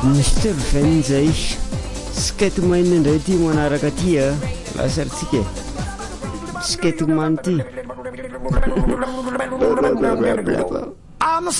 Mr. Friend zay skate-maina indray ty manaraka ty a lasaritsika skate-man ty I'm a